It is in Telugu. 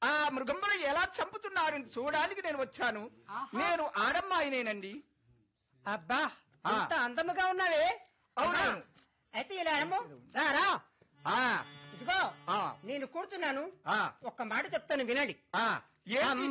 ఆ మృగంబలు ఎలా చంపుతున్నారని చూడడానికి నేను వచ్చాను. నేను ఆడమ్మాయినేనండి. అబ్బా అంత అందముగా ఉన్నావే. అవునవును. అయితే ఇలా అనము రా. ఆ ఇదిగో ఆ నేను కూర్చున్నాను. ఆ ఒక్క మాట చెప్తాను వినండి. ఆ ఏంటి?